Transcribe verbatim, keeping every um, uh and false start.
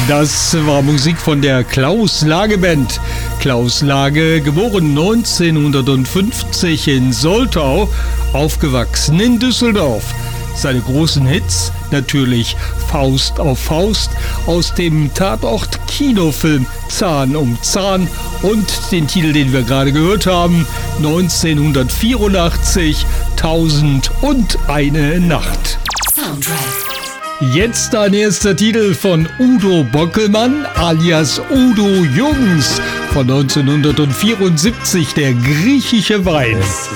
Das war Musik von der Klaus Lage Band. Klaus Lage, geboren neunzehnhundertfünfzig in Soltau, aufgewachsen in Düsseldorf. Seine großen Hits natürlich Faust auf Faust aus dem Tatort-Kinofilm Zahn um Zahn und den Titel, den wir gerade gehört haben, neunzehnhundertvierundachtzig Tausend und eine Nacht. Soundtrack. Jetzt ein erster Titel von Udo Bockelmann alias Udo Jürgens von neunzehnhundertvierundsiebzig, der griechische Wein.